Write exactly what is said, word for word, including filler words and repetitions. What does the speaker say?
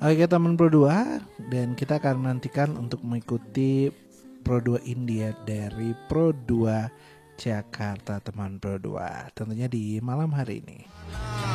Oke teman Pro dua, dan kita akan menantikan untuk mengikuti Pro dua India dari Pro dua Jakarta teman Pro dua, tentunya di malam hari ini.